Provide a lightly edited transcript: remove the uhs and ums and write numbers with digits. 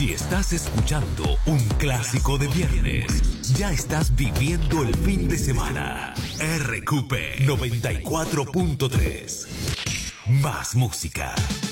Si estás escuchando un clásico de viernes, ya estás viviendo el fin de semana. RQP 94.3. Más música.